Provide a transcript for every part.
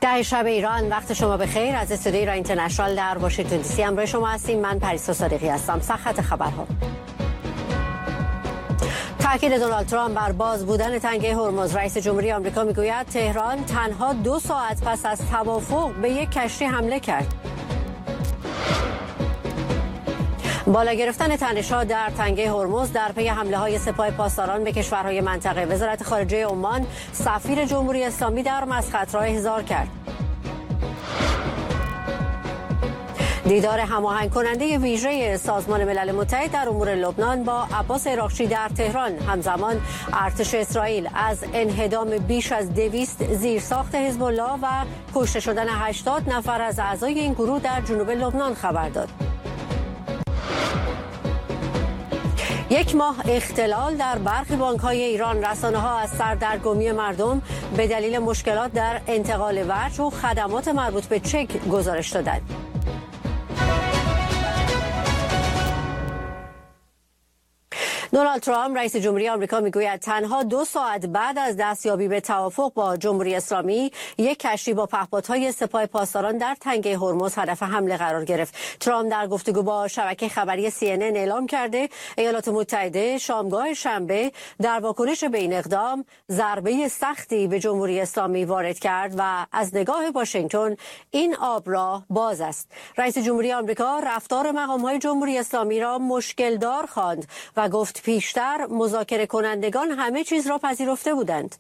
ده شب ایران، وقت شما بخیر. از استودیوی ایران اینترنشنال در واشنگتن دی سی همراه شما هستیم. من پریسا صادقی هستم. سرخط خبرها. تاکید دونالد ترامپ بر باز بودن تنگه هرمز. رئیس جمهوری آمریکا میگوید تهران تنها 2 ساعت پس از توافق به یک کشتی حمله کرد. بالا گرفتن تنش‌ها در تنگه هرمز در پی حمله‌های سپاه پاسداران به کشورهای منطقه. وزارت خارجه عمان سفیر جمهوری اسلامی در مسقط را احضار کرد. دیدار هماهنگ کننده ویژه سازمان ملل متحد در امور لبنان با عباس عراقچی در تهران. همزمان ارتش اسرائیل از انهدام بیش از 200 زیرساخت حزب الله و کشته شدن 80 نفر از اعضای این گروه در جنوب لبنان خبر داد. 1 ماه اختلال در برخی بانک‌های ایران. رسانه‌ها از سردرگمی مردم به دلیل مشکلات در انتقال وجه و خدمات مربوط به چک گزارش دادند. دونالد ترامپ رئیس جمهوری آمریکا میگوید تنها 2 ساعت بعد از دستیابی به توافق با جمهوری اسلامی یک کشتی با پهپادهای سپاه پاسداران در تنگه هرمز هدف حمله قرار گرفت. ترامپ در گفتگو با شبکه خبری CNN اعلام کرده ایالات متحده شامگاه شنبه در واکنش به این اقدام ضربه سختی به جمهوری اسلامی وارد کرد و از نگاه واشنگتن این آبراه باز است. رئیس جمهوری آمریکا رفتار مقام‌های جمهوری اسلامی را مشکل دار خواند و گفت پیشتر مذاکره کنندگان همه چیز را پذیرفته بودند.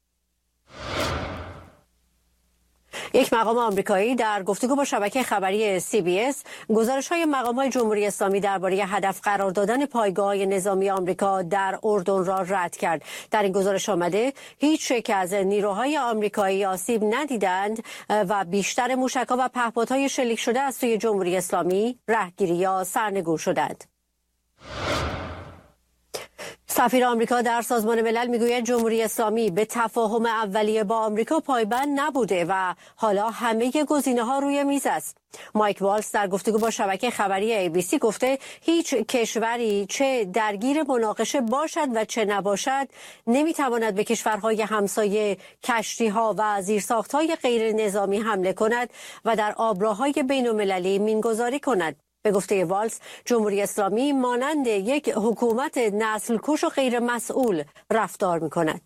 یک مقام آمریکایی در گفتگو با شبکه خبری CBS گزارش‌های مقام‌های جمهوری اسلامی درباره هدف قرار دادن پایگاه‌های نظامی آمریکا در اردن را رد کرد. در این گزارش آمده هیچ یک از نیروهای آمریکایی آسیب ندیدند و بیشتر موشک‌ها و پهپادهای شلیک شده از سوی جمهوری اسلامی رهگیری یا سرنگون شدند. سفیر آمریکا در سازمان ملل میگوید جمهوری اسلامی به تفاهم اولیه با آمریکا پایبند نبوده و حالا همه گزینه‌ها روی میز است. مایک والز در گفتگو با شبکه خبری ABC گفته هیچ کشوری چه درگیر مناقشه باشد و چه نباشد نمیتواند به کشورهای همسایه کشتی‌ها و زیرساخت‌های غیر نظامی حمله کند و در آبراهای بین‌المللی مینگذاری کند. به گفته والز جمهوری اسلامی مانند یک حکومت نسل‌کش و غیر مسئول رفتار می‌کند.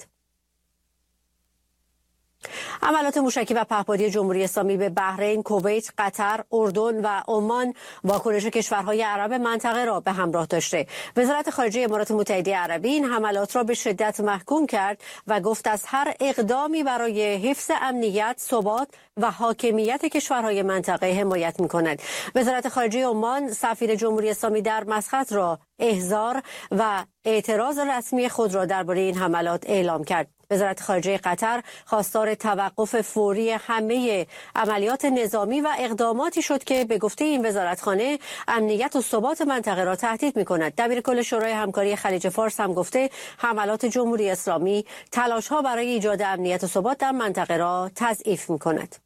حملات موشکی و پهپادی جمهوری اسلامی به بحرین، کویت، قطر، اردن و عمان واکنش کشورهای عرب منطقه را به همراه داشته. وزارت خارجه امارات متحده عربی این حملات را به شدت محکوم کرد و گفت از هر اقدامی برای حفظ امنیت، ثبات و حاکمیت کشورهای منطقه حمایت می‌کند. وزارت خارجه عمان سفیر جمهوری اسلامی در مسقط را احضار و اعتراض رسمی خود را درباره این حملات اعلام کرد. وزارت خارجه قطر خواستار توقف فوری همه عملیات نظامی و اقداماتی شد که به گفته این وزارتخانه امنیت و ثبات منطقه را تهدید می‌کند. دبیرکل شورای همکاری خلیج فارس هم گفته حملات جمهوری اسلامی تلاش‌ها برای ایجاد امنیت و ثبات در منطقه را تضعیف می‌کند.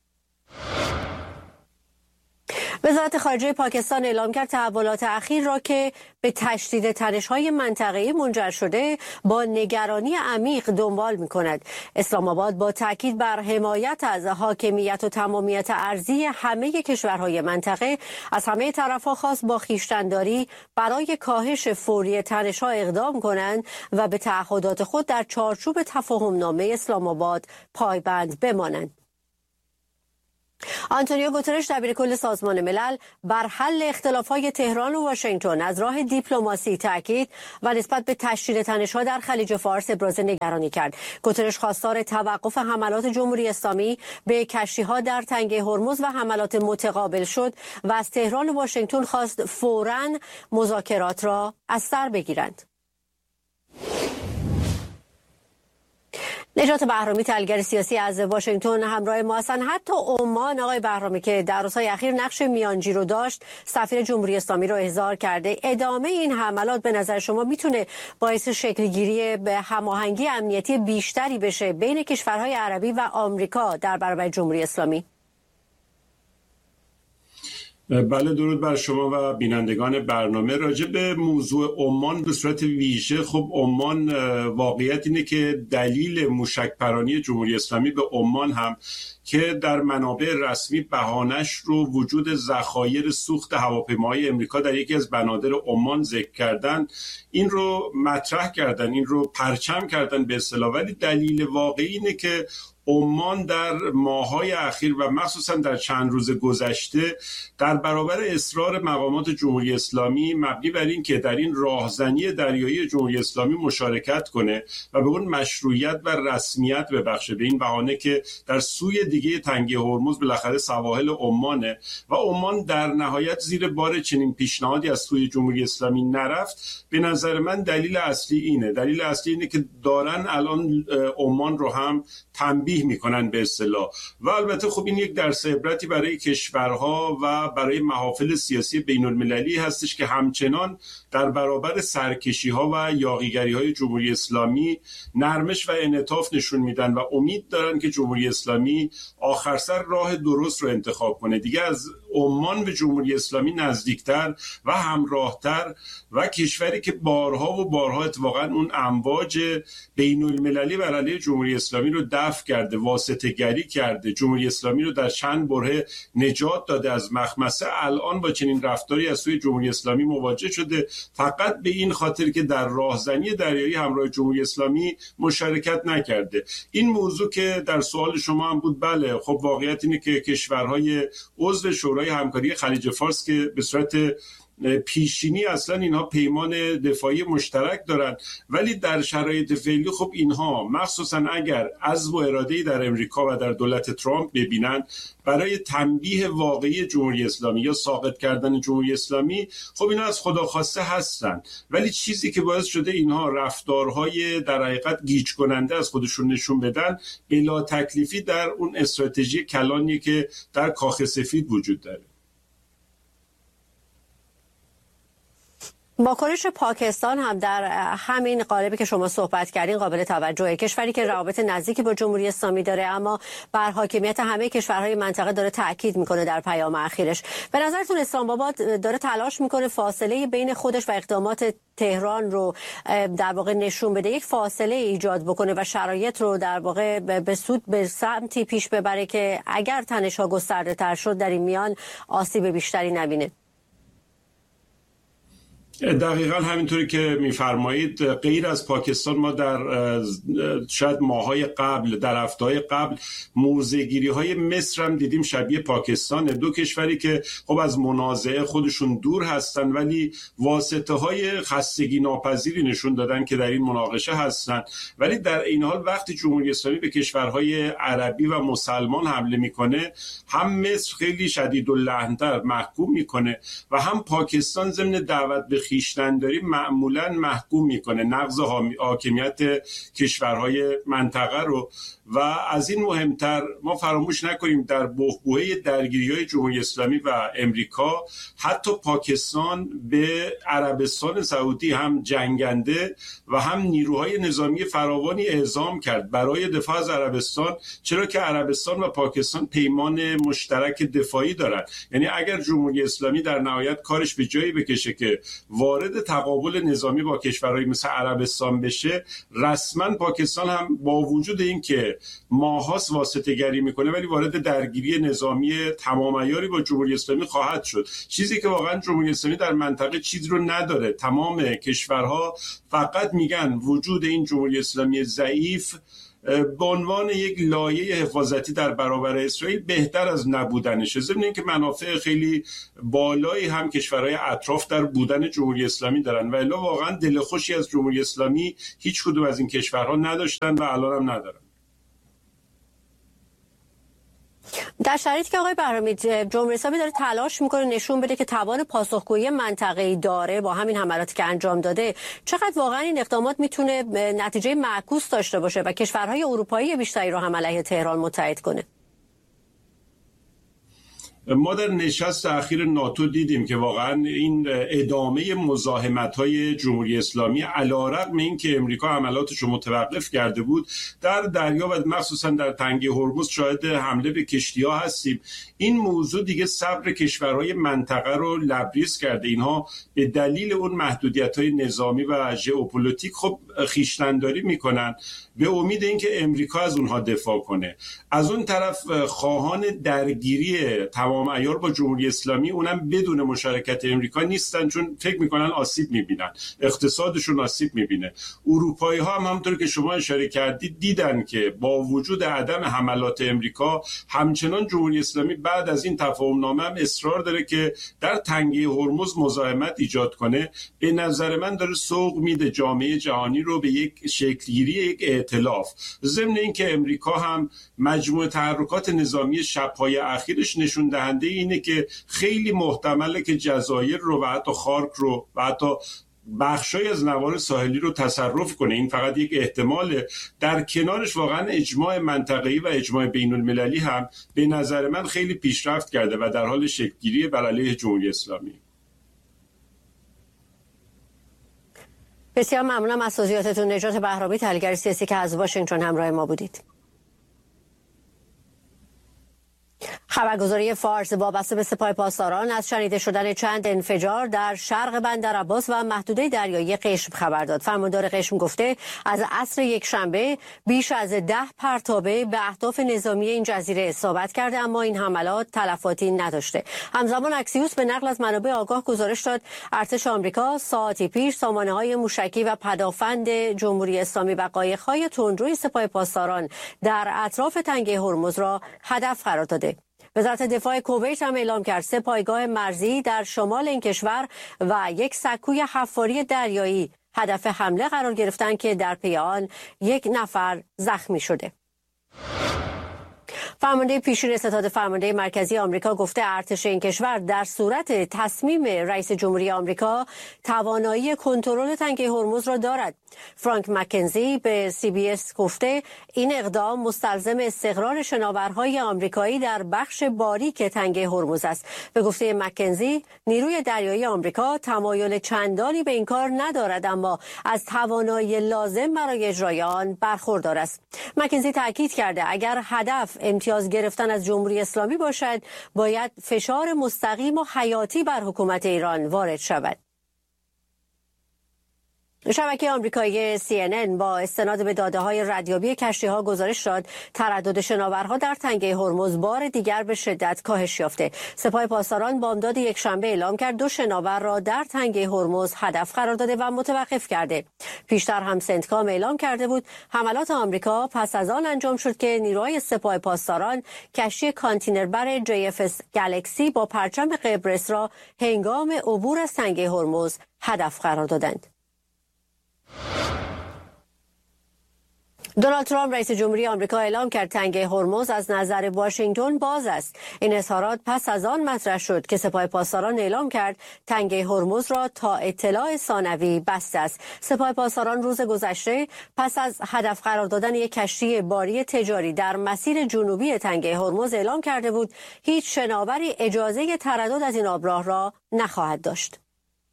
وزارت خارجه پاکستان اعلام کرد تحولات اخیر را که به تشدید تنش‌های منطقه‌ای منجر شده با نگرانی عمیق دنبال می‌کند. اسلام آباد با تاکید بر حمایت از حاکمیت و تمامیت ارضی همه کشورهای منطقه از همه طرف‌ها خواست با خویشتن‌داری برای کاهش فوری تنش‌ها اقدام کنند و به تعهدات خود در چارچوب تفاهم‌نامه اسلام آباد پایبند بمانند. آنتونیو گوترش دبیرکل سازمان ملل بر حل اختلافات تهران و واشنگتن از راه دیپلماسی تاکید و نسبت به تشدید تنش‌ها در خلیج فارس ابراز نگرانی کرد. گوترش خواستار توقف حملات جمهوری اسلامی به کشتی‌ها در تنگه هرمز و حملات متقابل شد و از تهران و واشنگتن خواست فوراً مذاکرات را از سر بگیرند. نجات بهرامی تحلیلگر سیاسی از واشنگتن همراه ما هستند. حتی عمان آقای بهرامی که در روزهای اخیر نقش میانجی رو داشت سفیر جمهوری اسلامی رو احضار کرده. ادامه این حملات به نظر شما میتونه باعث شکلگیری به هماهنگی امنیتی بیشتری بشه بین کشورهای عربی و آمریکا در برابر جمهوری اسلامی؟ بله، درود بر شما و بینندگان برنامه. راجع به موضوع عمان به صورت ویژه، خب عمان واقعیت اینه که دلیل موشک‌پرانی جمهوری اسلامی به عمان هم که در منابع رسمی بهانش رو وجود ذخایر سوخت هواپیماهای امریکا در یکی از بنادر عمان ذکر کردن، این رو مطرح کردن، این رو پرچم کردن به اصطلاح، ولی دلیل واقعی اینه که عمان در ماه‌های اخیر و مخصوصا در چند روز گذشته در برابر اصرار مقامات جمهوری اسلامی مبنی بر این که در این راهزنی دریایی جمهوری اسلامی مشارکت کنه و به اون مشروعیت و رسمیت ببخشه، به این بهانه که در سوی دیگه تنگه هرمز بالاخره سواحل عمانه و عمان در نهایت زیر بار چنین پیشنهادی از سوی جمهوری اسلامی نرفت. به نظر من دلیل اصلی اینه که دارن الان عمان رو هم تنبیه میکنن به اصطلاح و البته خب این یک درس عبرتی برای کشورها و برای محافل سیاسی بین المللی هستش که همچنان در برابر سرکشی ها و یاغیگری های جمهوری اسلامی نرمش و انعطاف نشون میدن و امید دارن که جمهوری اسلامی آخر سر راه درست رو انتخاب کنه، دیگه از عمان به جمهوری اسلامی نزدیکتر و همراهتر و کشوری که بارها و بارها اتفاقا اون امواج بین المللی بر علیه جمهوری اسلامی رو دفع کرده، واسطه‌گری کرده، جمهوری اسلامی رو در چند بره نجات داده از مخمسه، الان با چنین رفتاری از سوی جمهوری اسلامی مواجه شده، فقط به این خاطر که در راهزنی دریایی همراه جمهوری اسلامی مشارکت نکرده. این موضوع که در سوال شما هم بود، بله خب واقعیت اینه که کشورهای عضو شورای همکاری خلیج فارس که به صورت پیشینی اصلا اینها پیمان دفاعی مشترک دارن، ولی در شرایط فعلی خب اینها مخصوصا اگر عزم و اراده‌ای در امریکا و در دولت ترامپ ببینن برای تنبیه واقعی جمهوری اسلامی یا ساقط کردن جمهوری اسلامی، خب اینا از خدا خواسته هستن، ولی چیزی که باعث شده اینها رفتارهای در حقیقت گیج کننده از خودشون نشون بدن بلا تکلیفی در اون استراتژی کلانی که در کاخ سفید وجود داره. واکنش پاکستان هم در همین قالبی که شما صحبت کردین قابل توجهه. کشوری که روابط نزدیکی با جمهوری اسلامی داره اما بر حاکمیت همه کشورهای منطقه داره تاکید میکنه در پیام اخیرش. به نظرتون اسلام آباد داره تلاش میکنه فاصله بین خودش و اقدامات تهران رو در واقع نشون بده، یک فاصله ایجاد بکنه و شرایط رو در واقع به سمتی پیش ببره که اگر تنش‌ها گسترده تر شد در این میان آسیب بیشتری نبینه؟ دقیقاً همینطوری که میفرمایید، غیر از پاکستان ما در شاید ماهای قبل، در هفته‌های قبل موضع‌گیری‌های مصر هم دیدیم شبیه پاکستان، دو کشوری که خب از منازعه خودشون دور هستن ولی واسطه‌های خستگی ناپذیری نشون دادن که در این مناقشه هستن، ولی در این حال وقتی جمهوری اسلامی به کشورهای عربی و مسلمان حمله میکنه، هم مصر خیلی شدیداللحن‌تر محکوم میکنه و هم پاکستان ضمن دعوت به خویشتن‌داری معمولاً محکوم میکنه، نقض حاکمیت کشورهای منطقه رو. و از این مهمتر ما فراموش نکنیم در بحبوحه درگیری‌های جمهوری اسلامی و امریکا حتی پاکستان به عربستان سعودی هم جنگنده و هم نیروهای نظامی فراوانی اعزام کرد برای دفاع از عربستان، چرا که عربستان و پاکستان پیمان مشترک دفاعی دارند. یعنی اگر جمهوری اسلامی در نهایت کارش به جایی بکشه که وارد تقابل نظامی با کشورهای مثل عربستان بشه، رسما پاکستان هم با وجود اینکه ماهاست واسطه گری میکنه ولی وارد درگیری نظامی تمام عیاری با جمهوری اسلامی خواهد شد، چیزی که واقعا جمهوری اسلامی در منطقه چیز رو نداره. تمام کشورها فقط میگن وجود این جمهوری اسلامی ضعیف به عنوان یک لایه حفاظتی در برابر اسرائیل بهتر از نبودنشه، ضمن اینکه منافع خیلی بالایی هم کشورهای اطراف در بودن جمهوری اسلامی دارن و الا واقعا دلخوشی از جمهوری اسلامی هیچ کدوم از این کشورها نداشتن و الان هم ندارن. در شرایطی که آقای بهرامی جمهوری اسلامی داره تلاش میکنه نشون بده که توان پاسخگویی منطقه‌ای داره با همین حملاتی که انجام داده، چقدر واقعا این اقدامات میتونه نتیجه معکوس داشته باشه و کشورهای اروپایی بیشتری رو هم علیه تهران متحد کنه؟ ما در نشست اخیر ناتو دیدیم که واقعا این ادامه مزاحمت‌های جمهوری اسلامی علیرغم اینکه امریکا حملاتش رو متوقف کرده بود در دریا و مخصوصا در تنگه هرمز شاهد حمله به کشتی‌ها هستیم. این موضوع دیگه صبر کشورهای منطقه رو لبریز کرده. اینها به دلیل اون محدودیت‌های نظامی و ژئوپلیتیک خب خویشتن‌داری میکنن به امید اینکه امریکا از اونها دفاع کنه. از اون طرف خواهان درگیری تمام عیار با جمهوری اسلامی اونم بدون مشارکت امریکا نیستن، چون فکر میکنن آسیب میبینن، اقتصادشون آسیب میبینه. اروپایی ها هم همونطور که شما اشاره کردید دیدن که با وجود عدم حملات امریکا همچنان جمهوری اسلامی بعد از این تفاهم نامه هم اصرار داره که در تنگه هرمز مزاحمت ایجاد کنه. به نظر من داره سوق میده جامعه جهانی رو به یک شکلگیری یک ائتلاف، ضمن اینکه امریکا هم مجموع تحرکات نظامی شب‌های اخیرش نشون دهنده اینه که خیلی محتمله که جزایر رو و حتی خارک رو و حتی بخشای از نوار ساحلی رو تصرف کنه. این فقط یک احتماله. در کنارش واقعا اجماع منطقه‌ای و اجماع بین‌المللی هم به نظر من خیلی پیشرفت کرده و در حال شکل‌گیری بر علیه جمهوری اسلامی. بسیار ممنونم از توضیحاتتون. نجات بهرامی، تحلیلگر سیاسی که از واشنگتن همراه ما بودید. خبرگزاری فارس وابسته به سپاه پاسداران از شنیده شدن چند انفجار در شرق بندر عباس و محدوده دریایی قشم خبر داد. فرماندار قشم گفته از عصر یکشنبه بیش از 10 پرتابه به اهداف نظامی این جزیره اصابت کرده، اما این حملات تلفاتی نداشته. همزمان اکسیوس به نقل از منابع آگاه گزارش داد ارتش آمریکا ساعتی پیش سامانه‌های موشکی و پدافند جمهوری اسلامی و قایق‌های تندروی سپاه پاسداران در اطراف تنگه هرمز را هدف قرار داده. وزارت دفاع کویت هم اعلام کرد 3 پایگاه مرزی در شمال این کشور و یک سکوی حفاری دریایی هدف حمله قرار گرفتند که در پی آن 1 نفر زخمی شده. فرمانده پیشین ستاد فرمانده مرکزی آمریکا گفته ارتش این کشور در صورت تصمیم رئیس جمهوری آمریکا توانایی کنترل تنگه هرمز را دارد. فرانک مکنزی به CBS گفته این اقدام مستلزم استقرار شناورهای آمریکایی در بخش باریک تنگه هرمز است. به گفته مکنزی نیروی دریایی آمریکا تمایل چندانی به این کار ندارد، اما از توانایی لازم برای اجرای آن برخوردار است. مکنزی تاکید کرده اگر هدف امتیاز گرفتن از جمهوری اسلامی باشد باید فشار مستقیم و حیاتی بر حکومت ایران وارد شود. شبکه آمریکایی CNN با استناد به داده‌های ردیابی کشتی‌ها گزارش داد تردد شناورها در تنگه هرمز بار دیگر به شدت کاهش یافته. سپاه پاسداران بامداد یکشنبه اعلام کرد 2 شناور را در تنگه هرمز هدف قرار داده و متوقف کرده. پیشتر هم سنتکام اعلام کرده بود حملات آمریکا پس از آن انجام شد که نیروهای سپاه پاسداران کشتی کانتینربر JFS گلکسی با پرچم قبرس را هنگام عبور از تنگه هرمز هدف قرار دادند. دونالد ترامپ رئیس جمهوری آمریکا اعلام کرد تنگه هرمز از نظر واشنگتن باز است. این اظهارات پس از آن مطرح شد که سپاه پاسداران اعلام کرد تنگه هرمز را تا اطلاع ثانوی بسته است. سپاه پاسداران روز گذشته پس از هدف قرار دادن یک کشتی باری تجاری در مسیر جنوبی تنگه هرمز اعلام کرده بود هیچ شناوری اجازه تردد از این آبراه را نخواهد داشت.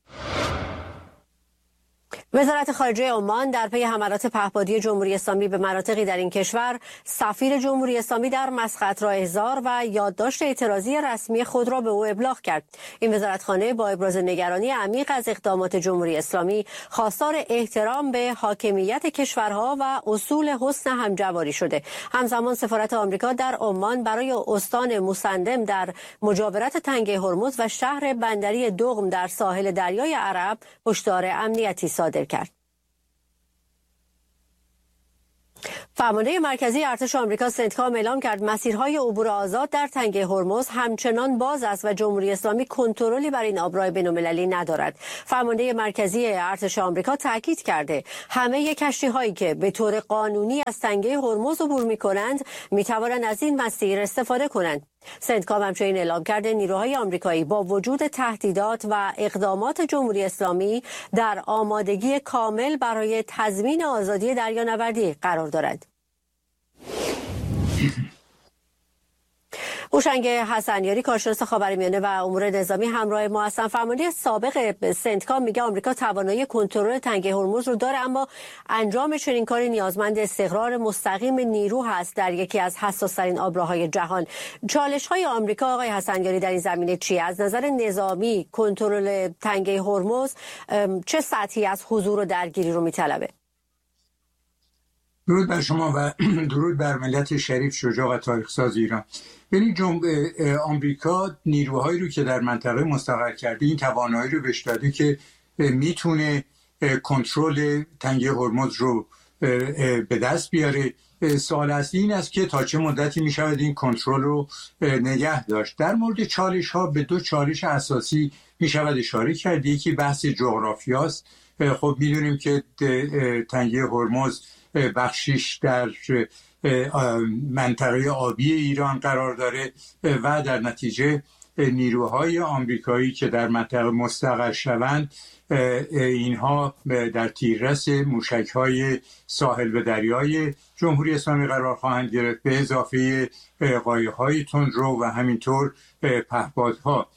وزارت خارجه عمان در پی حملات پهپادی جمهوری اسلامی به مناطقی در این کشور سفیر جمهوری اسلامی در مسقط را احضار و یادداشت اعتراضی رسمی خود را به او ابلاغ کرد. این وزارتخانه با ابراز نگرانی عمیق از اقدامات جمهوری اسلامی خواستار احترام به حاکمیت کشورها و اصول حسن همجواری شده. همزمان سفارت آمریکا در عمان برای استان مسندم در مجاورت تنگه هرمز و شهر بندری دغم در ساحل دریای عرب هشدار امنیتی صادر کرد. فرمانده مرکزی ارتش آمریکا سنتکام اعلام کرد مسیرهای عبور آزاد در تنگه هرمز همچنان باز است و جمهوری اسلامی کنترلی بر این آبراه بین‌المللی ندارد. فرمانده مرکزی ارتش آمریکا تاکید کرده همه کشتی‌هایی که به طور قانونی از تنگه هرمز عبور می‌کنند می‌توانند از این مسیر استفاده کنند. سنتکام همچنین اعلام کرده نیروهای آمریکایی با وجود تهدیدات و اقدامات جمهوری اسلامی در آمادگی کامل برای تضمین آزادی دریانوردی قرار دارد. هوشنگ حسنیاری، کارشناس خاورمیانه و امور نظامی همراه ما هستن. فرمانده سابق سنتکام میگه آمریکا توانایی کنترل تنگه هرمز رو داره، اما انجام چنین کاری نیازمند استقرار مستقیم نیرو هست در یکی از حساس‌ترین آبراهای جهان. چالش‌های آمریکا آقای حسنیاری در این زمینه چیه؟ از نظر نظامی کنترل تنگه هرمز چه سطحی از حضور و درگیری رو میطلبه؟ درود بر شما و درود بر ملت شریف، شجاع و تاریخ‌ساز ایران. ببینید آمریکا نیروهایی رو که در منطقه مستقر کرده این توانایی رو بهش داده که میتونه کنترل تنگه هرمز رو به دست بیاره. سوال اصلی این است که تا چه مدتی میشود این کنترل رو نگه داشت. در مورد چالش ها به دو چالش اساسی میشود اشاره کرد. یکی بحث جغرافیاست. خب میدونیم که تنگه هرمز بخشیش در منطقه آبی ایران قرار داره و در نتیجه نیروهای آمریکایی که در منطقه مستقر شوند اینها در تیررس موشک‌های ساحل و دریای جمهوری اسلامی قرار خواهند گرفت، به اضافه قایق‌های تندرو و همینطور پهپادها.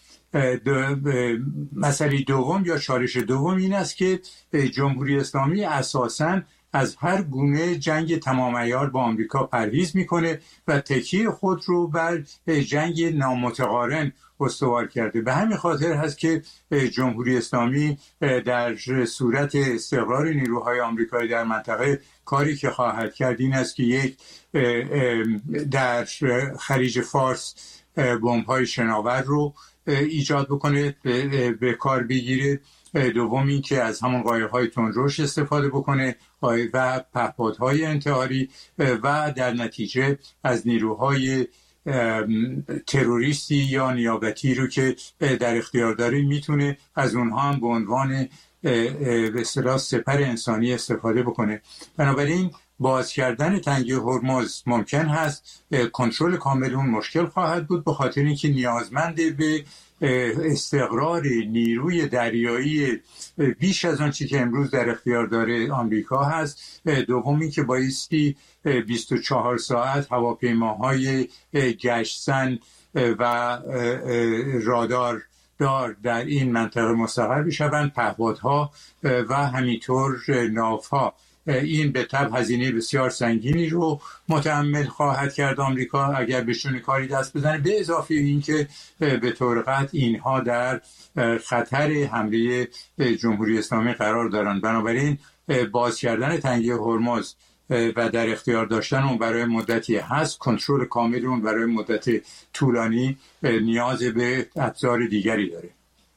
مسئله دوم یا چالش دوم این است که جمهوری اسلامی اساساً از هر گونه جنگ تمام عیار با آمریکا پرهیز میکنه و تکیه خود رو بر جنگ نامتقارن استوار کرده. به همین خاطر هست که جمهوری اسلامی در صورت استقرار نیروهای آمریکایی در منطقه کاری که خواهد کرد این است که یک، در خلیج فارس بمب‌های شناور رو ایجاد بکنه، به کار بگیره. دوم این که از همون قایق‌های تندروش استفاده بکنه و پهپادهای انتحاری و در نتیجه از نیروهای تروریستی یا نیابتی رو که در اختیار داره میتونه از اونها هم به عنوان به اصطلاح سپر انسانی استفاده بکنه. بنابراین باز کردن تنگه هرمز ممکن هست، کنترل کامل اون مشکل خواهد بود به خاطر اینکه نیازمند به استقرار نیروی دریایی بیش از آن چی که امروز در اختیار داره آمریکا هست. دومی که بایستی 24 ساعت هواپیماهای گشت‌زن و رادار دار در این منطقه مستقر بشوند، پهپادها و همینطور ناوها. این به طب هزینه بسیار سنگینی رو متحمل خواهد کرد آمریکا اگر بهشون کاری دست بزنه، به اضافه این که به طور قطع اینها در خطر حمله جمهوری اسلامی قرار دارند. بنابراین باز کردن تنگه هرمز و در اختیار داشتن اون برای مدتی هست، کنترل کامل اون برای مدت طولانی نیاز به ابزار دیگری داره.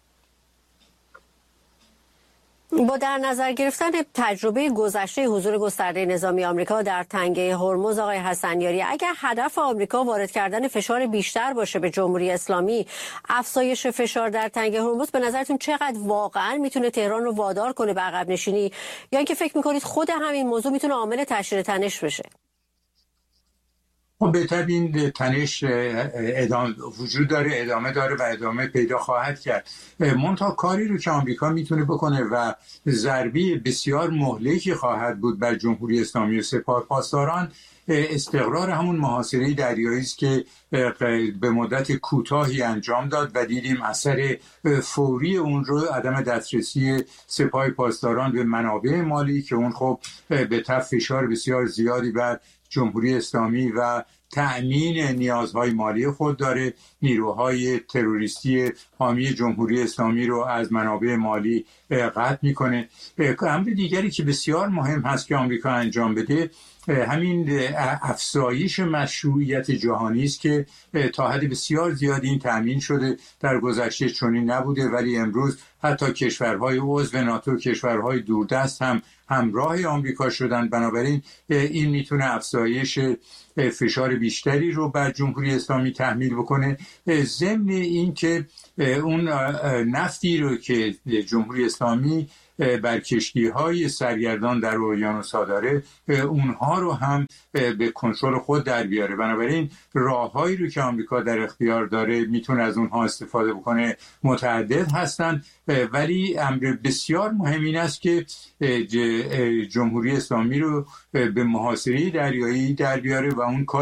با در نظر گرفتن تجربه گذشته حضور گسترده نظامی آمریکا در تنگه هرمز، آقای حسنیاری، اگر هدف آمریکا وارد کردن فشار بیشتر باشه به جمهوری اسلامی، افزایش فشار در تنگه هرمز به نظرتون چقدر واقعا میتونه تهران رو وادار کنه به عقب نشینی، یا اینکه فکر میکنید خود همین موضوع میتونه عامل تشدید تنش بشه؟ به طب این تنش وجود داره، ادامه داره و ادامه پیدا خواهد کرد. منتها کاری رو که آمریکا میتونه بکنه و ضربه بسیار مهلکی خواهد بود بر جمهوری اسلامی و سپاه پاسداران، استقرار همون محاصره دریایی است که به مدت کوتاهی انجام داد و دیدیم اثر فوری اون رو عدم دسترسی سپاه پاسداران به منابع مالی که اون خب به طب فشار بسیار زیادی بر جمهوری اسلامی و تأمین نیازهای مالی خود داره. نیروهای تروریستی حامی جمهوری اسلامی رو از منابع مالی قطع میکنه. امر دیگری که بسیار مهم هست که آمریکا انجام بده همین افزایش مشروعیت جهانی است که تا حد بسیار زیادی این تأمین شده. در گذشته چنین نبوده، ولی امروز حتی کشورهای عضو ناتو، کشورهای دوردست هم همراه آمریکا شدند. بنابراین این میتونه افزایش فشار بیشتری رو بر جمهوری اسلامی تحمیل بکنه. ضمن این که اون نفتی رو که جمهوری اسلامی بر کشتی‌های سرگردان در اقیانوس‌ها داره، اونها رو هم به کنترل خود در بیاره. بنابراین راه‌هایی رو که آمریکا در اختیار داره میتونه از اونها استفاده بکنه متعدد هستند، ولی امر بسیار مهم این است که جمهوری اسلامی رو به محاصره دریایی در بیاره و اون کاری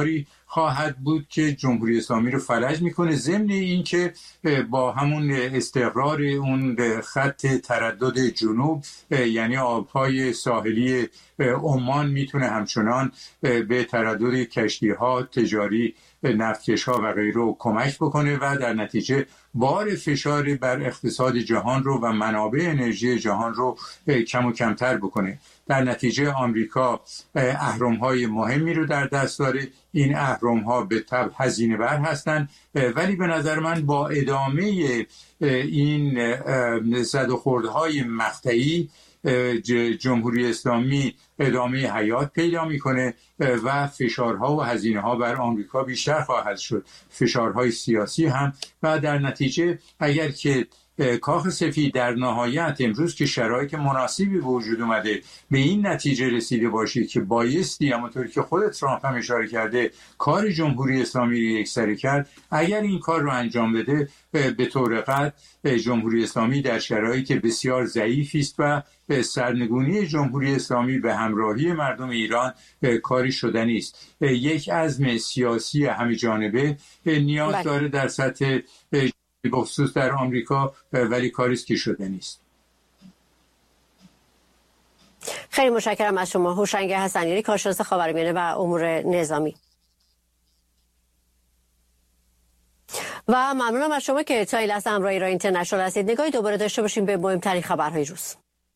خواهد بود که جمهوری اسلامی رو فلج میکنه، ضمن این که با همون استقرار اون خط تردد جنوب، یعنی آبهای ساحلی عمان میتونه همچنان به تردد کشتی‌ها تجاری، نفتکش‌ها و غیره کمک بکنه و در نتیجه بار فشاری بر اقتصاد جهان رو و منابع انرژی جهان رو کم و کمتر بکنه. در نتیجه آمریکا اهرم‌های مهمی رو در دست داره. این اهرم‌ها به طبع هزینه بر هستند، ولی به نظر من با ادامه این زد و خوردهای مقطعی جمهوری اسلامی ادامه حیات پیدا میکنه و فشارها و هزینه‌ها بر آمریکا بیشتر خواهد شد، فشارهای سیاسی هم، و در نتیجه اگر که کاخ سفید در نهایت امروز که شرایط مناسبی به وجود اومده به این نتیجه رسیده باشه که بایستی، همونطوری که خود ترامپ هم اشاره کرده، کار جمهوری اسلامی رو یکسره کرد، اگر این کار رو انجام بده به طور قطع جمهوری اسلامی در شرایط بسیار ضعیفی است و سرنگونی جمهوری اسلامی به همراهی مردم ایران کاری شدنی است. یک عزم سیاسی همه جانبه نیاز داره در سطح بخصوص در آمریکا، ولی کاریست که شده نیست. خیلی متشکرم از شما هوشنگ حسنیاری، کارشناس خاورمیانه و امور نظامی. و ممنونم از شما که تا این لحظه همراه ایران اینترنشنال هستید. نگاهی دوباره داشته باشیم به مهمترین خبرهای روز.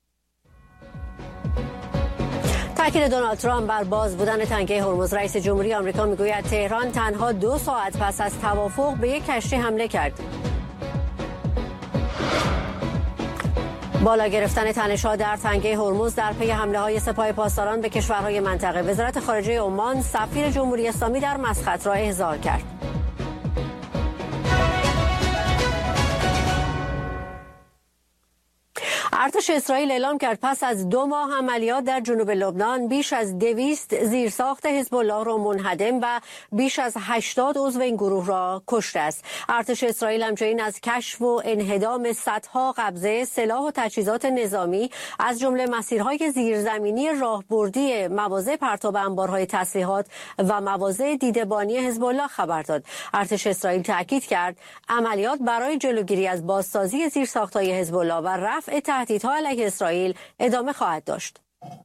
تاکید دونالد ترامپ بر باز بودن تنگه هرمز. رئیس جمهوری آمریکا میگوید تهران تنها 2 ساعت پس از توافق به یک کشتی حمله کرد. بالا گرفتن تنش‌ها در تنگه هرمز در پی حمله‌های سپاه پاسداران به کشورهای منطقه. وزارت خارجه عمان سفیر جمهوری اسلامی در مسقط را احضار کرد. ارتش اسرائیل اعلام کرد پس از 2 ماه عملیات در جنوب لبنان بیش از 200 زیرساخت حزب الله را منهدم و بیش از 80 عضو این گروه را کشته است. ارتش اسرائیل همچنین از کشف و انهدام صدها قبضه سلاح و تجهیزات نظامی از جمله مسیرهای زیرزمینی راهبردی، مواضع پرتاب انبارهای تسلیحات و مواضع دیده‌بانی حزب الله خبر داد. ارتش اسرائیل تاکید کرد عملیات برای جلوگیری از بازسازی زیرساخت‌های حزب الله و رفع تهدیدها علیه اسرائیل ادامه خواهد داشت.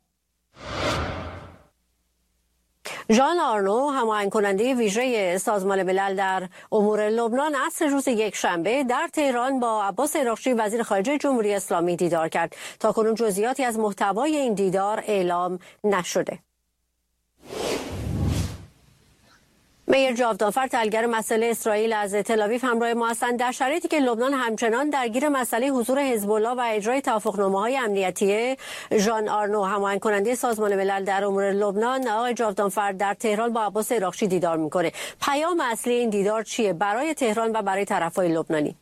ژان آرنو، هماهنگ کننده ویژه سازمان ملل در امور لبنان، عصر روز یکشنبه در تهران با عباس عراقچی وزیر خارجه جمهوری اسلامی دیدار کرد. تاکنون جزئیاتی از محتوای این دیدار اعلام نشده. میر جاودانفر، تحلیلگر مسائل اسرائیل از تل‌آویو همراه ما هستند. در شرایطی که لبنان همچنان درگیر مسئله حضور حزب الله و اجرای توافقنامه‌های امنیتی، ژان آرنو، هماهنگ کننده سازمان ملل در امور لبنان، آقای جاودانفر در تهران با عباس عراقچی دیدار می‌کنه. پیام اصلی این دیدار چیه برای تهران و برای طرفای لبنانی؟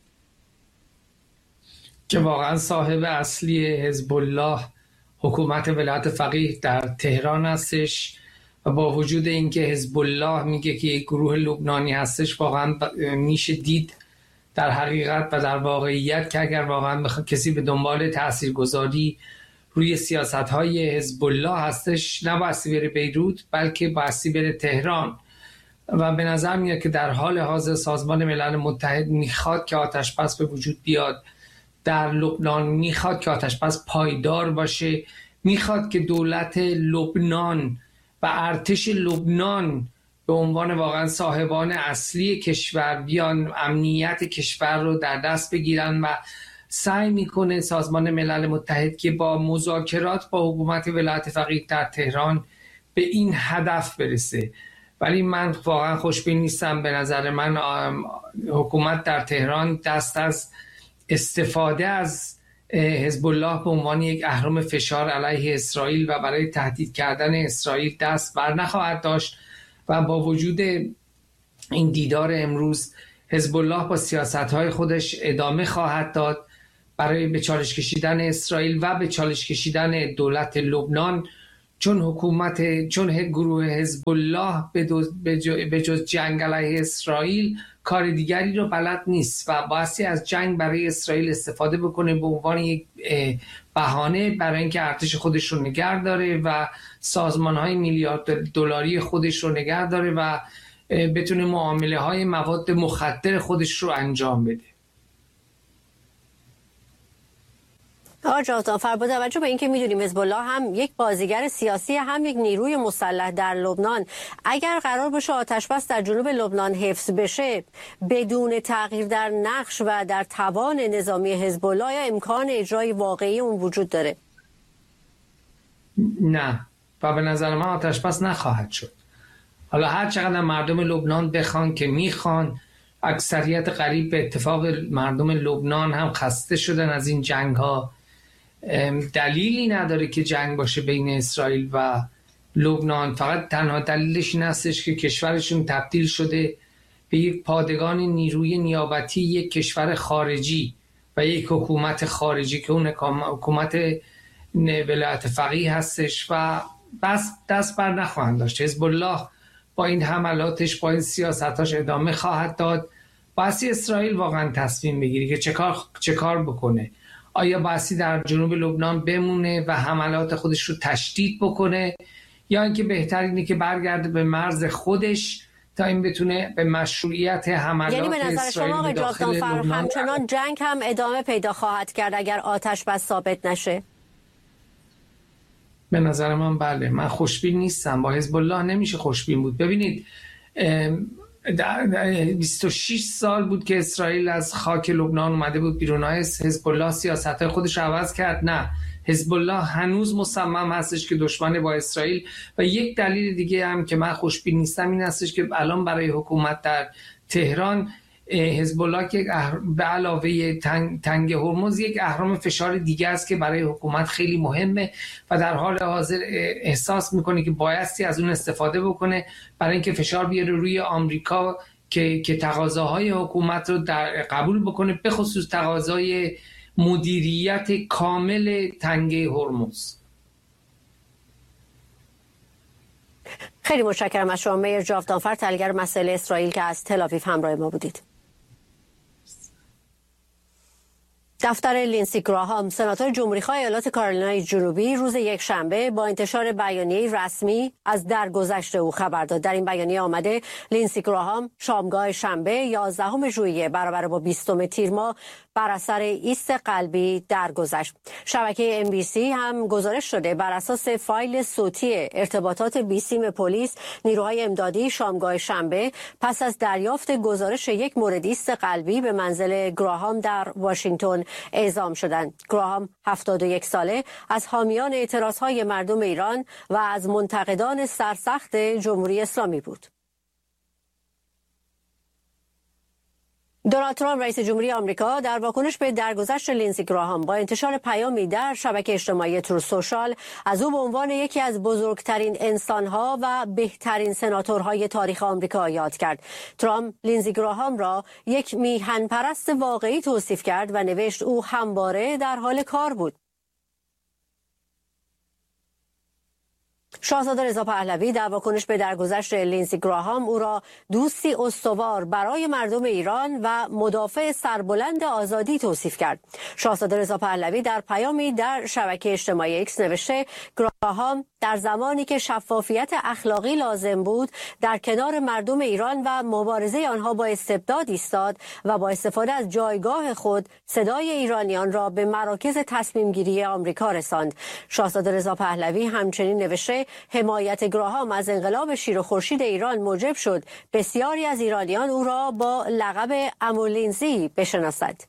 که واقعا صاحب اصلی حزب الله حکومت ولایت فقیه در تهران هستش و با وجود اینکه حزب الله میگه که یک گروه لبنانی هستش، واقعا میشه دید در حقیقت و در واقعیت که اگر واقعا کسی به دنبال تاثیرگذاری روی سیاست‌های حزب الله هستش، نبایستی بره بیروت بلکه بایستی بره تهران. و به نظر میاد که در حال حاضر سازمان ملل متحد میخواد که آتش‌بس به وجود بیاد در لبنان، میخواد که آتش‌بس پایدار باشه، میخواد که دولت لبنان و ارتش لبنان به عنوان واقعا صاحبان اصلی کشور بیان امنیت کشور رو در دست بگیرن و سعی میکنه سازمان ملل متحد که با مذاکرات با حکومت ولایت فقیه در تهران به این هدف برسه. ولی من واقعا خوشبین نیستم. به نظر من حکومت در تهران دست از استفاده از حزب الله به عنوان یک اهرم فشار علیه اسرائیل و برای تهدید کردن اسرائیل دست بر نخواهد داشت و با وجود این دیدار امروز حزب الله با سیاست‌های خودش ادامه خواهد داد برای به چالش کشیدن اسرائیل و به چالش کشیدن دولت لبنان، چون گروه حزب الله به جز جنگ علیه اسرائیل کار دیگری رو بلد نیست و بایستی از جنگ برای اسرائیل استفاده بکنه به عنوان یک بهانه برای اینکه ارتش خودش رو نگه داره و سازمان‌های میلیارد دلاری خودش رو نگه داره و بتونه معامله های مواد مخدر خودش رو انجام بده. آقای جاودانفر، با توجه به اینکه میدونیم حزب الله هم یک بازیگر سیاسی هم یک نیروی مسلح در لبنان، اگر قرار باشه آتش‌بس در جنوب لبنان حفظ بشه بدون تغییر در نقش و در توان نظامی حزب الله، یا امکان اجرای واقعی اون وجود داره؟ نه، و به نظر من آتش‌بس نخواهد شد. حالا هر چقدر مردم لبنان بخوان که میخوان، اکثریت قریب به اتفاق مردم لبنان هم خسته شدن از این جنگ ها. دلیلی نداره که جنگ باشه بین اسرائیل و لبنان. فقط تنها دلیلش این هستش که کشورشون تبدیل شده به یک پادگان نیروی نیابتی یک کشور خارجی و یک حکومت خارجی که اون حکومت ولایت فقیه هستش و بس دست بر نخواهند داشت. حزب الله با این حملاتش، با این سیاستاش ادامه خواهد داد. باسی اسرائیل واقعا تصمیم بگیری که چه کار بکنه. آیا باسی در جنوب لبنان بمونه و حملات خودش رو تشدید بکنه، یا اینکه بهتر اینه که برگرده به مرز خودش تا این بتونه به مشروعیت حملات یعنی به نظر شما آقای جاودانفر همچنان جنگ هم ادامه پیدا خواهد کرد اگر آتش بس ثابت نشه؟ به نظر من بله. من خوشبین نیستم. با حزب الله نمیشه خوشبین بود. ببینید 26 سال بود که اسرائیل از خاک لبنان اومده بود بیرون. حزب الله سیاست‌های خودش رو عوض کرد؟ نه. حزب الله هنوز مصمم هستش که دشمن با اسرائیل. و یک دلیل دیگه هم که من خوشبین نیستم این هستش که الان برای حکومت در تهران حزب الله که به علاوه تنگ هرمز یک اهرام فشار دیگه است که برای حکومت خیلی مهمه و در حال حاضر احساس میکنه که بایستی از اون استفاده بکنه برای اینکه فشار بیاره روی آمریکا که تقاضاهای حکومت رو قبول بکنه، به خصوص تقاضای مدیریت کامل تنگ هرمز. خیلی متشکرم از شما میر جاودانفر، تحلیلگر مسائل اسرائیل که از تل‌آویو همراه ما بودید. دفتر لینسی گراهام، سناتور جمهوری‌خواه ایالات کارولینای جنوبی، روز یکشنبه با انتشار بیانیه رسمی از درگذشت او خبر داد. در این بیانیه آمده لینسی گراهام شامگاه شنبه 11 ژوئیه برابر با 20 تیر ماه بر اثر ایست قلبی درگذشت. شبکه MBC هم گزارش شده بر اساس فایل صوتی ارتباطات بیسیم پلیس، نیروهای امدادی شامگاه شنبه پس از دریافت گزارش یک مورد ایست قلبی به منزل گراهام در واشنگتن اعزام شدند. گراهام 71 ساله از حامیان اعتراضهای مردم ایران و از منتقدان سرسخت جمهوری اسلامی بود. دونالد ترامپ رئیس جمهوری آمریکا در واکنش به درگذشت لینسی گراهام با انتشار پیامی در شبکه اجتماعی تروث سوشال از او به عنوان یکی از بزرگترین انسانها و بهترین سناتورهای تاریخ آمریکا یاد کرد. ترامپ لینسی گراهام را یک میهن پرست واقعی توصیف کرد و نوشت او همواره در حال کار بود. شاهزاده رضا پهلوی در واکنش به درگذشت لینسی گراهام او را دوستی استوار برای مردم ایران و مدافع سربلند آزادی توصیف کرد. شاهزاده رضا پهلوی در پیامی در شبکه اجتماعی ایکس نوشته گراهام در زمانی که شفافیت اخلاقی لازم بود در کنار مردم ایران و مبارزه آنها با استبداد ایستاد و با استفاده از جایگاه خود صدای ایرانیان را به مراکز تصمیم گیری آمریکا رساند. شاهزاده رضا پهلوی همچنین نوشته حمایت گراهام از انقلاب شیر و خورشید ایران موجب شد بسیاری از ایرانیان او را با لقب عمو لینزی بشناسند.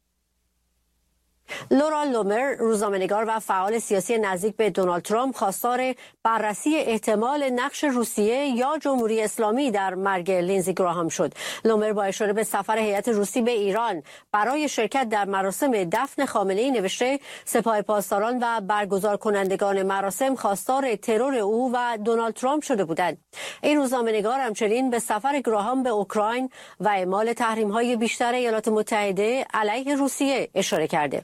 لورا لومر، روزنامه‌نگار و فعال سیاسی نزدیک به دونالد ترامپ، خواستار بررسی احتمال نقش روسیه یا جمهوری اسلامی در مرگ لینزی گراهام شد. لومر با اشاره به سفر هیئت روسی به ایران برای شرکت در مراسم دفن خامنه‌ای نوشته سپاه پاسداران و برگزار کنندگان مراسم خواستار ترور او و دونالد ترامپ شده بودند. این روزنامه‌نگار همچنین به سفر گراهام به اوکراین و اعمال تحریم‌های بیشتر ایالات متحده علیه روسیه اشاره کرده.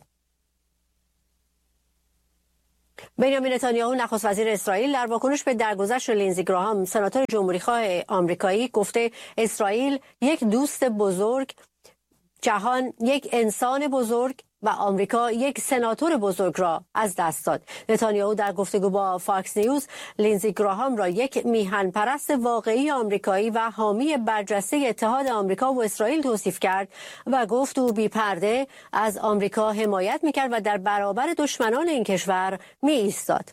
بنیامین نتانیاهو نخست وزیر اسرائیل در واکنش به درگذشت لینزی گراهام، سناتور جمهوری‌خواه آمریکایی، گفته اسرائیل یک دوست بزرگ جهان یک انسان بزرگ و آمریکا یک سناتور بزرگ را از دست داد. نتانیاهو در گفتگو با فاکس نیوز لینزی گراهام را یک میهن پرست واقعی آمریکایی و حامی برجسته اتحاد آمریکا و اسرائیل توصیف کرد و گفت او بی پرده از آمریکا حمایت میکرد و در برابر دشمنان این کشور می ایستاد.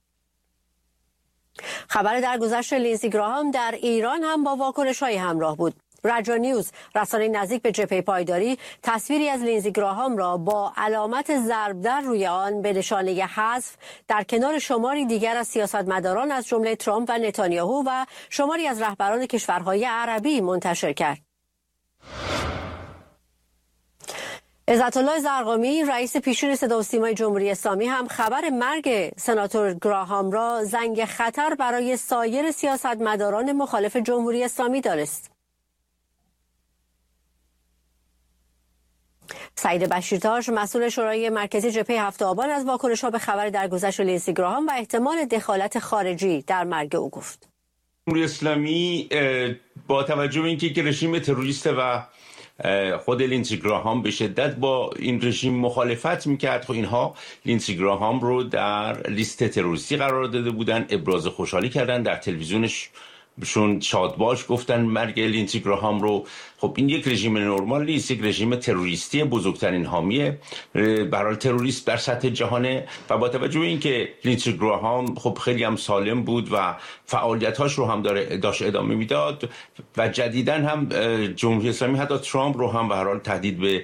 خبر درگذشت لینزی گراهام در ایران هم با واکنش‌های همراه بود. رادیو نیوز، رسانه نزدیک به جبهه پایداری، تصویری از لینزی گراهام را با علامت ضرب در روی آن به نشانه حذف در کنار شماری دیگر از سیاستمداران از جمله ترامپ و نتانیاهو و شماری از رهبران کشورهای عربی منتشر کرد. عزت الله زرقامی، رئیس پیشین صدا و سیمای جمهوری اسلامی، هم خبر مرگ سناتور گراهام را زنگ خطر برای سایر سیاستمداران مخالف جمهوری اسلامی دانست. سعید بشیرتاش، مسئول شورای مرکزی جبهه هفت آبان، از واکنش‌ها به خبر درگذشت لینزی گراهام و احتمال دخالت خارجی در مرگ او گفت. جمهوری اسلامی با توجه به اینکه رژیم تروریست و خود لینزی گراهام به شدت با این رژیم مخالفت میکرد، خب اینها لینزی گراهام رو در لیست تروریستی قرار داده بودن، ابراز خوشحالی کردن، در تلویزیونش شون شادباش گفتن مرگ لینزی گراهام رو. خب این یک رژیم نرمال نیست، یک رژیم تروریستی، بزرگترین حامی برای تروریست در سطح جهانه و با توجه به اینکه لینزی گراهام خب خیلی هم سالم بود و فعالیتاش رو هم داشت ادامه میداد و جدیداً هم جمهوری اسلامی حتی ترامپ رو هم به هر حال تهدید به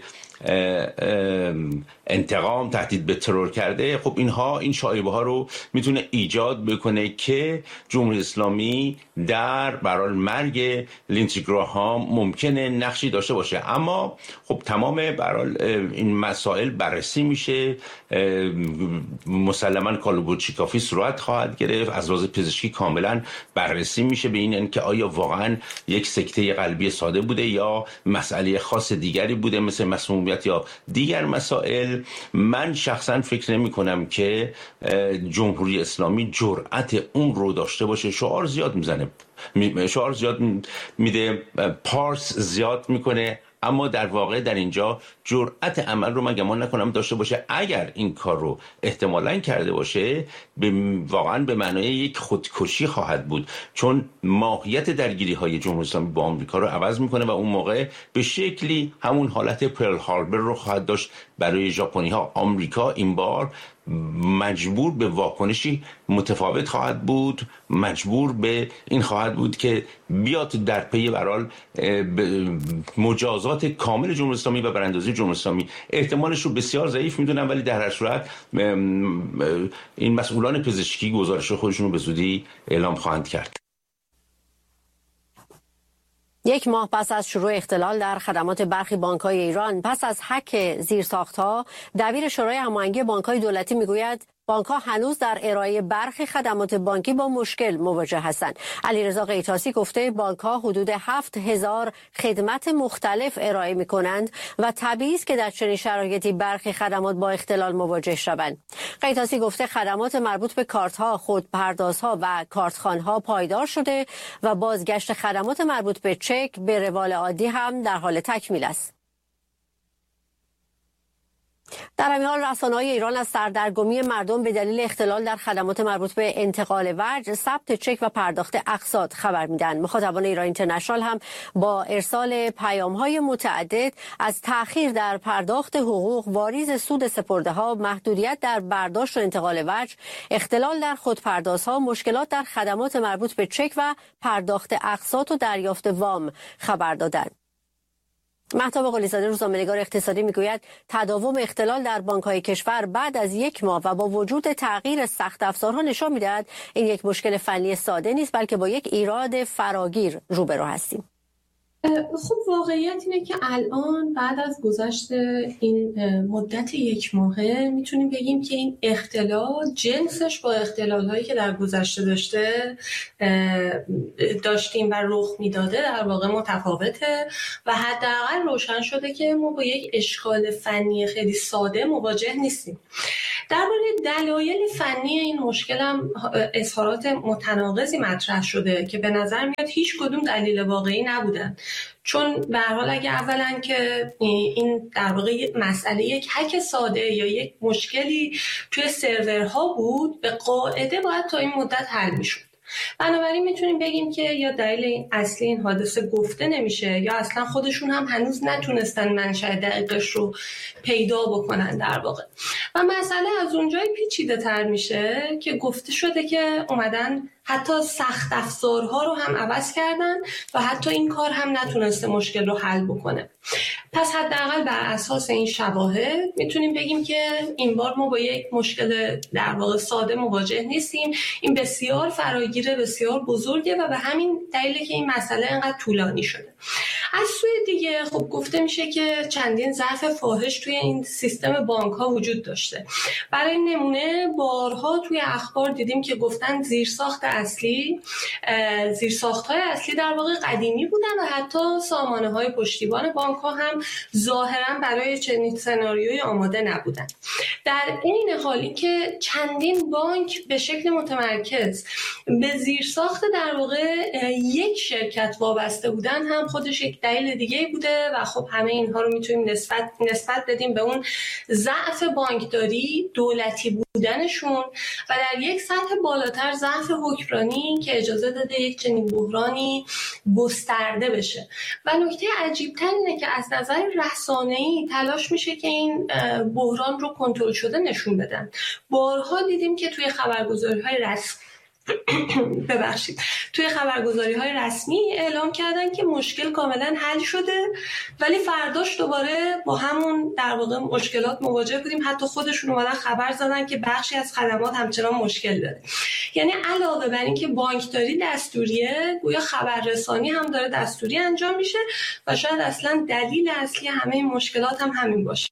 انتقام، تهدید به ترور کرده. خب اینها این شایبه ها رو میتونه ایجاد بکنه که جمهوری اسلامی در برای مرگ لینزی گراهام ممکنه نقشی داشته باشه. اما خب تمام برای این مسائل بررسی میشه، مسلما کالبوچیکافی صورت خواهد گرفت، از لحاظ پزشکی کاملا بررسی میشه به این که آیا واقعا یک سکته قلبی ساده بوده یا مسئله خاص دیگری بوده مثل مسمومیت یا دیگر مسائل. من شخصا فکر نمی کنم که جمهوری اسلامی جرأت اون رو داشته باشه. شعار زیاد میزنه، شعار زیاد میده، پارس زیاد میکنه، اما در واقع در اینجا جرأت عمل رو من گمان نکنم داشته باشه. اگر این کار رو احتمالاً کرده باشه واقعاً به معنای یک خودکشی خواهد بود، چون ماهیت درگیری های جمهوری اسلامی با آمریکا رو عوض میکنه و اون موقع به شکلی همون حالت پرل هاربر رو خواهد داشت برای ژاپنی ها. آمریکا این بار مجبور به واکنشی متفاوت خواهد بود، مجبور به این خواهد بود که بیاد در پی برال مجازات کامل جمهوری اسلامی و براندازی جمهوری اسلامی. احتمالش رو بسیار ضعیف میدونم، ولی در هر صورت این مسئولان پزشکی گزارش خودشون رو به زودی اعلام خواهند کرد. یک ماه پس از شروع اختلال در خدمات برخی بانک‌های ایران پس از هک زیرساخت‌ها، دبیر شورای هماهنگی بانک‌های دولتی میگوید بانک‌ها هنوز در ارائه برخی خدمات بانکی با مشکل مواجه هستند. علیرضا قیطاسی گفته بانک‌ها حدود 7000 خدمت مختلف ارائه می‌کنند و طبیعی است که در چنین شرایطی برخی خدمات با اختلال مواجه شوند. قیطاسی گفته خدمات مربوط به کارت‌ها، خودپردازها و کارتخوان‌ها پایدار شده و بازگشت خدمات مربوط به چک به روال عادی هم در حال تکمیل است. در همین حال رسانه‌های ایران از سردرگمی مردم به دلیل اختلال در خدمات مربوط به انتقال وجه، ثبت چک و پرداخت اقساط خبر میدن. مخاطبان ایران اینترنشنال هم با ارسال پیام‌های متعدد از تأخیر در پرداخت حقوق، واریز سود سپرده‌ها، محدودیت در برداشت و انتقال وجه، اختلال در خودپردازها، مشکلات در خدمات مربوط به چک و پرداخت اقساط و دریافت وام خبر دادند. مهتاب قلی‌زاده، روزنامه‌نگار اقتصادی، میگوید تداوم اختلال در بانک‌های کشور بعد از یک ماه و با وجود تغییر سخت افزارها نشان می‌دهد این یک مشکل فنی ساده نیست، بلکه با یک ایراد فراگیر روبرو هستیم. خب واقعیت اینه که الان بعد از گذشت این مدت یک ماهه میتونیم بگیم که این اختلال جنسش با اختلال‌هایی که در گذشته داشتیم و رخ میداده در واقع متفاوته و حداقل روشن شده که ما با یک اشکال فنی خیلی ساده مواجه نیستیم. درباره دلایل فنی این مشکل هم اظهارات متناقضی مطرح شده که به نظر میاد هیچ کدوم دلیل واقعی نبودن. چون به هر حال اگه اولا که این در واقع مسئله یک هک ساده یا یک مشکلی توی سرورها بود، به قاعده باید تا این مدت حل میشد. بنابراین میتونیم بگیم که یا دلیل اصلی این حادثه گفته نمیشه یا اصلا خودشون هم هنوز نتونستن منشأ دقیقش رو پیدا بکنن در واقع. و مسئله از اونجای پیچیده تر میشه که گفته شده که اومدن حتی سخت افزارها رو هم عوض کردن و حتی این کار هم نتونسته مشکل رو حل بکنه. پس حداقل بر اساس این شواهد میتونیم بگیم که این بار ما با یک مشکل در واقع ساده مواجه نیستیم. این بسیار فراگیر، بسیار بزرگه و به همین دلیله که این مسئله انقدر طولانی شده. از سوی دیگه خب گفته میشه که چندین ضعف فاحش توی این سیستم بانک ها وجود داشته. برای نمونه بارها توی اخبار دیدیم که گفتن زیرساختهای اصلی در واقع قدیمی بودن و حتی سامانه های پشتیبان بانک ها هم ظاهرا برای چنین سناریوی آماده نبودن. در این حالی که چندین بانک به شکل متمرکز به زیرساخت در واقع یک شرکت وابسته بودن هم خودش یک دلیل دیگه بوده و خب همه اینها رو میتونیم نسبت بدیم به اون ضعف بانکداری دولتی بودنشون و در یک سطح بالاتر ضعف حکمرانی که اجازه داده یک چنین بحرانی گسترده بشه. و نکته عجیب‌تر اینه که از نظر رسانه‌ای تلاش میشه که این بحران رو کنترل شده نشون بدن. بارها دیدیم که توی خبرگزاری‌های رسمی اعلام کردن که مشکل کاملا حل شده، ولی فرداش دوباره با همون در واقع مشکلات مواجه بودیم. حتی خودشون اومدن خبر زدن که بخشی از خدمات همچنان مشکل داره. یعنی علاوه بر این که بانکداری دستوریه، گویا خبررسانی هم داره دستوری انجام میشه و شاید اصلا دلیل اصلی همه این مشکلات هم همین باشه.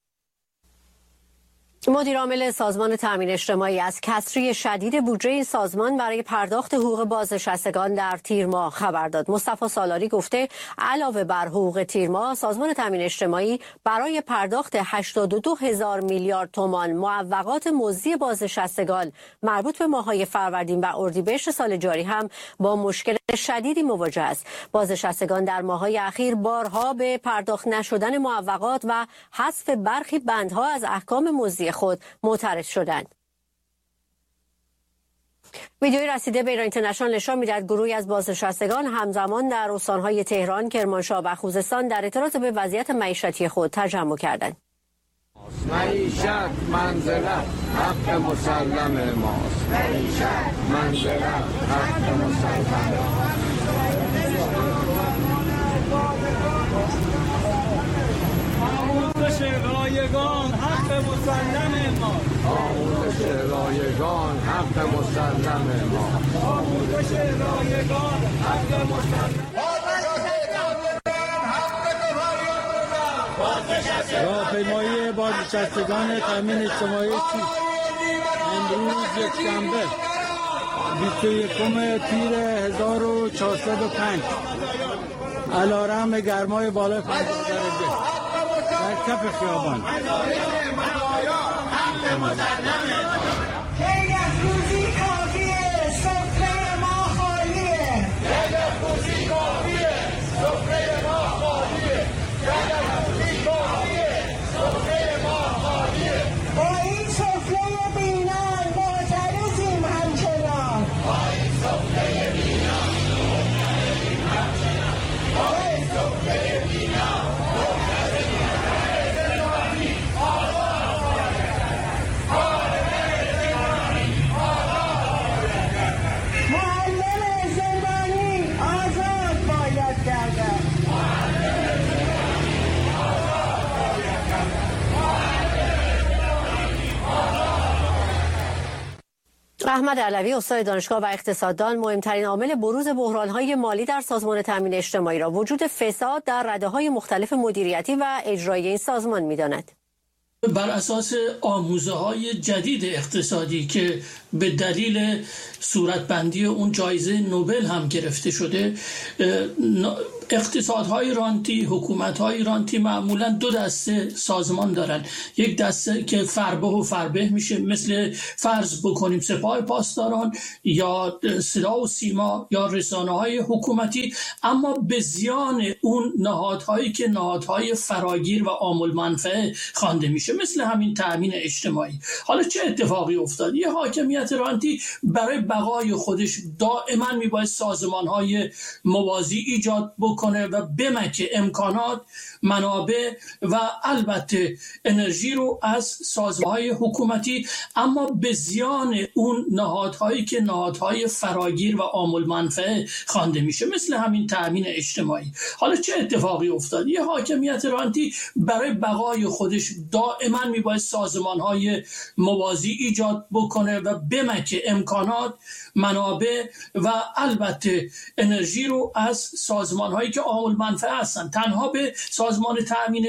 مدیر عامل سازمان تامین اجتماعی از کسری شدید بودجه این سازمان برای پرداخت حقوق بازنشستگان در تیر ماه خبر داد. مصطفی سالاری گفته علاوه بر حقوق تیر ماه، سازمان تامین اجتماعی برای پرداخت 82,000 میلیارد تومان معوقات مزدی بازنشستگان مربوط به ماه‌های فروردین و اردیبهشت سال جاری هم با مشکل شدیدی مواجه است. بازنشستگان در ماه‌های اخیر بارها به پرداخت نشدن معوقات و حذف برخی بندها از احکام مزدی خود معترض شدند. ویدیوی رسیده به ایران اینترنشنال نشان می‌دهد گروهی از بازنشستگان همزمان در استان‌های تهران، کرمانشاه و خوزستان در اعتراض به وضعیت معیشتی خود تجمع کردند. معیشت منزلت حق مسلم ماست. معیشت منزلت حق مسلم ماست. آموزش رایگان حق مسلم ماست. آموزش رایگان حق مسلم ماست. آموزش رایگان حق مسلم. راهپیمایی بازنشستگان تامین اجتماعی امروز یکشنبه 21 تیر 1405 علارغم گرمای بالای 50 درجه در کف خیابان احمد علوی استاد دانشگاه و اقتصاددان مهمترین عامل بروز بحران‌های مالی در سازمان تامین اجتماعی را وجود فساد در رده‌های مختلف مدیریتی و اجرایی این سازمان می‌داند. بر اساس آموزه‌های جدید اقتصادی که به دلیل صورتبندی اون جایزه نوبل هم گرفته شده، اقتصادهای رانتی، حکومتهای رانتی معمولا دو دسته سازمان دارن. یک دسته که فربه و فربه میشه، مثل فرض بکنیم سپاه پاسداران یا صدا و سیما یا رسانه‌های حکومتی، اما به زیان اون نهادهایی که نهادهای فراگیر و عامل منفعه خوانده میشه، مثل همین تأمین اجتماعی. حالا چه اتفاقی افتاد؟ یه حاکمیت رانتی برای بقای خودش دائما میباید سازمان‌های موازی ایجاد بکنه و بمکه امکانات، منابع و البته انرژی رو از سازمان‌های حکومتی، اما به زیان اون نهادهایی که نهادهای فراگیر و عامل منفعه خوانده میشه، مثل همین تأمین اجتماعی. حالا چه اتفاقی افتاد؟ یه حاکمیت رانتی برای بقای خودش دائما میباید سازمان‌های موازی ایجاد بکنه و بمکه امکانات، منابع و البته انرژی رو از سازمان‌هایی که عامل منفعه هستن. تنها به سازمان تأمین